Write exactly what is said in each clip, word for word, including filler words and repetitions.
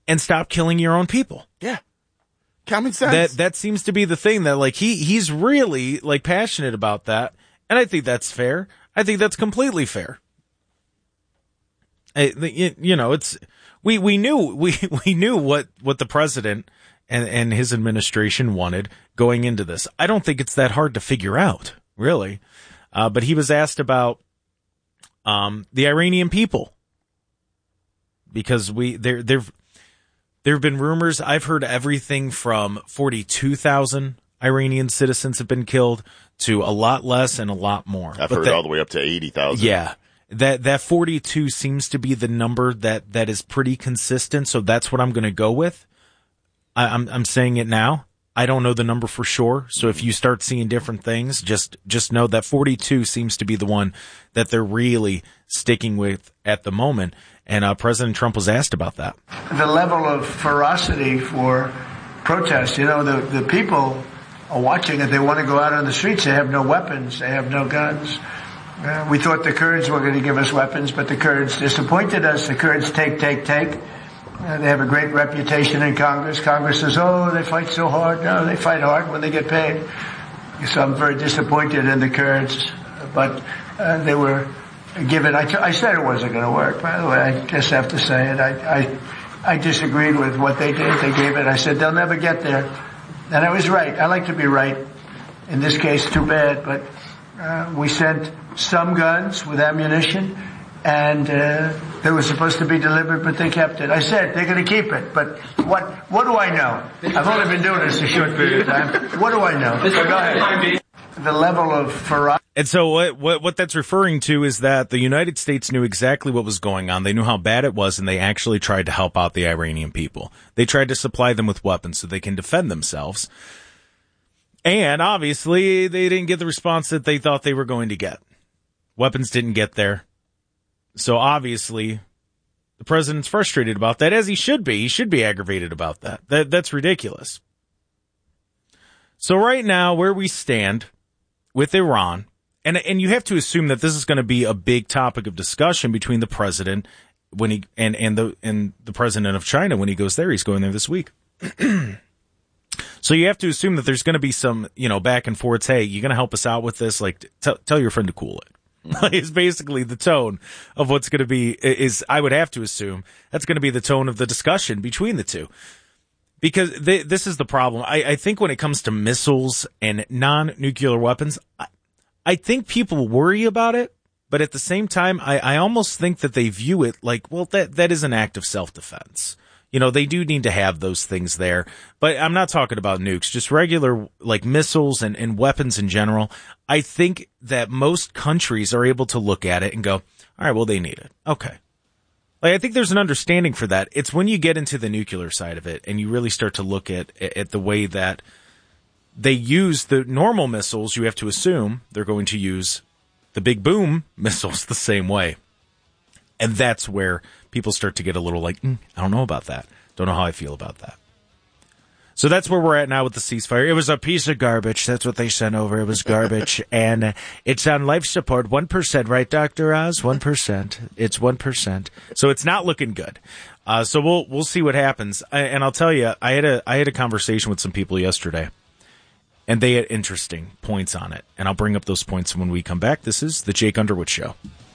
and stop killing your own people. Yeah. Common sense. That that seems to be the thing that like he he's really like passionate about that, and I think that's fair. I think that's completely fair. I, you know, it's we we knew we we knew what what the president and and his administration wanted going into this. I don't think it's that hard to figure out, really. Uh, but he was asked about um the Iranian people, because we there there there have been rumors. I've heard everything from forty-two thousand Iranian citizens have been killed to a lot less and a lot more. I've but heard that, all the way up to eighty thousand. Yeah. That that forty-two seems to be the number that, that is pretty consistent, so that's what I'm going to go with. I, I'm I'm saying it now. I don't know the number for sure, so if you start seeing different things, just just know that forty-two seems to be the one that they're really sticking with at the moment. And uh, President Trump was asked about that. The level of ferocity for protest, you know, the, the people are watching it. They want to go out on the streets. They have no weapons. They have no guns. Uh, we thought the Kurds were going to give us weapons, but the Kurds disappointed us. The Kurds take, take, take. Uh, they have a great reputation in Congress. Congress says, oh, they fight so hard. No, they fight hard when they get paid. So I'm very disappointed in the Kurds, but uh, they were given. I, t- I said it wasn't going to work, by the way. I just have to say it. I, I, I disagreed with what they did. They gave it. I said, they'll never get there. And I was right. I like to be right. In this case, too bad, but uh, we sent some guns with ammunition, and uh, they were supposed to be delivered, but they kept it. I said they're going to keep it, but what what do I know? I've only been doing this a short period of time. What do I know? So go ahead. The level of ferocity. And so what, what what that's referring to is that the United States knew exactly what was going on. They knew how bad it was, and they actually tried to help out the Iranian people. They tried to supply them with weapons so they can defend themselves. And obviously, they didn't get the response that they thought they were going to get. Weapons didn't get there. So obviously, the president's frustrated about that, as he should be. He should be aggravated about that. That that's ridiculous. So right now, where we stand with Iran, and and you have to assume that this is going to be a big topic of discussion between the president when he and and the and the president of China when he goes there. He's going there this week. So you have to assume that there's going to be some, you know, back and forth. Hey, you going to help us out with this? Like, t- tell your friend to cool it. Is basically the tone of what's going to be, is I would have to assume that's going to be the tone of the discussion between the two. Because they, this is the problem. I, I think when it comes to missiles and non-nuclear weapons, I, I think people worry about it. But at the same time, I, I almost think that they view it like, well, that, that is an act of self-defense. You know, they do need to have those things there, but I'm not talking about nukes, just regular like missiles and, and weapons in general. I think that most countries are able to look at it and go, all right, well, they need it. Okay. Like, I think there's an understanding for that. It's when you get into the nuclear side of it and you really start to look at, at the way that they use the normal missiles, you have to assume they're going to use the big boom missiles the same way. And that's where people start to get a little like, mm, I don't know about that. Don't know how I feel about that. So that's where we're at now with the ceasefire. It was a piece of garbage. That's what they sent over. It was garbage. And uh, it's on life support, one percent, right, Doctor Oz? one percent. It's one percent. So it's not looking good. Uh, so we'll we'll see what happens. I, and I'll tell you, I had a I had a conversation with some people yesterday, and they had interesting points on it. And I'll bring up those points when we come back. This is the Jake Underwood Show.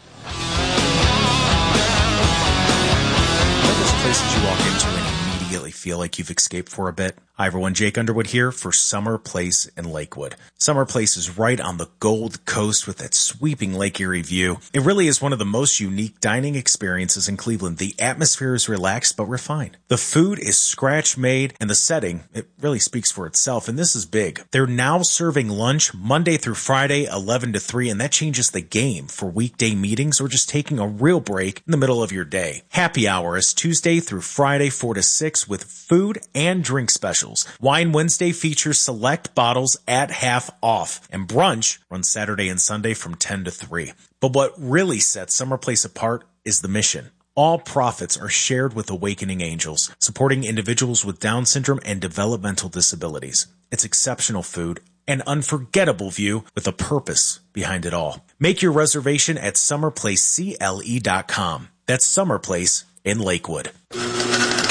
Places you walk into and immediately feel like you've escaped for a bit. Hi everyone, Jake Underwood here for Summer Place in Lakewood. Summer Place is right on the Gold Coast with that sweeping Lake Erie view. It really is one of the most unique dining experiences in Cleveland. The atmosphere is relaxed but refined. The food is scratch made and the setting, it really speaks for itself, and this is big. They're now serving lunch Monday through Friday, eleven to three, and that changes the game for weekday meetings or just taking a real break in the middle of your day. Happy hour is Tuesday through Friday, four to six with food and drink specials. Wine Wednesday features select bottles at half off, and brunch runs Saturday and Sunday from ten to three. But what really sets Summer Place apart is the mission. All profits are shared with Awakening Angels, supporting individuals with Down syndrome and developmental disabilities. It's exceptional food, an unforgettable view with a purpose behind it all. Make your reservation at summer place cle dot com. That's Summer Place in Lakewood.